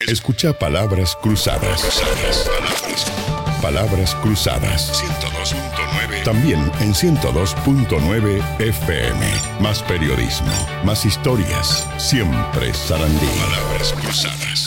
Escucha Palabras Cruzadas. Palabras Cruzadas. 102.9. También en 102.9 FM. Más periodismo, más historias. Siempre Sarandí. Palabras Cruzadas.